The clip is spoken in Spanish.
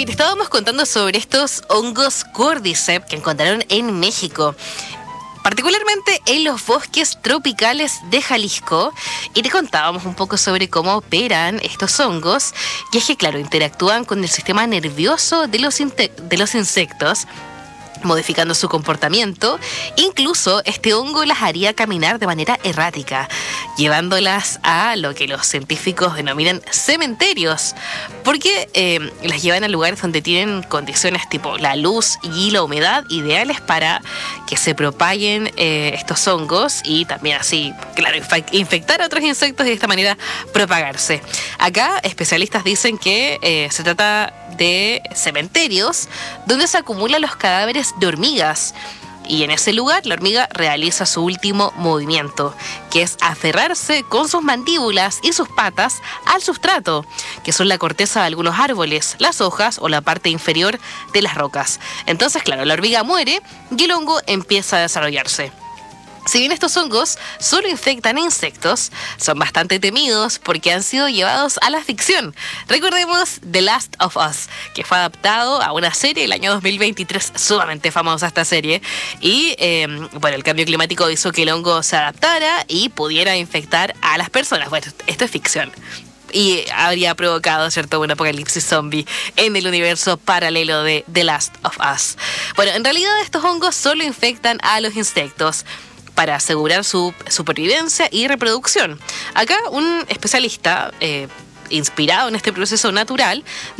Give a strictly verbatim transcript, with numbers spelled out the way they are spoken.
Sí, te estábamos contando sobre estos hongos Cordyceps que encontraron en México, particularmente en los bosques tropicales de Jalisco, y te contábamos un poco sobre cómo operan estos hongos, y es que, claro, interactúan con el sistema nervioso de los, inte- de los insectos, modificando su comportamiento. Incluso este hongo las haría caminar de manera errática, llevándolas a lo que los científicos denominan cementerios, porque eh, las llevan a lugares donde tienen condiciones tipo la luz y la humedad ideales para que se propaguen eh, estos hongos y también así, claro, infectar a otros insectos y de esta manera propagarse. Acá especialistas dicen que eh, se trata de cementerios donde se acumulan los cadáveres de hormigas, y en ese lugar la hormiga realiza su último movimiento, que es aferrarse con sus mandíbulas y sus patas al sustrato, que son la corteza de algunos árboles, las hojas o la parte inferior de las rocas. Entonces, claro, la hormiga muere y el hongo empieza a desarrollarse. Si bien estos hongos solo infectan a insectos, son bastante temidos porque han sido llevados a la ficción. Recordemos The Last of Us, que fue adaptado a una serie el año dos mil veintitrés, sumamente famosa esta serie, y eh, bueno, el cambio climático hizo que el hongo se adaptara y pudiera infectar a las personas. Bueno, esto es ficción. Y habría provocado, ¿cierto?, un apocalipsis zombie en el universo paralelo de The Last of Us. Bueno, en realidad estos hongos solo infectan a los insectos para asegurar su supervivencia y reproducción. Acá un especialista, eh, inspirado en este proceso natural,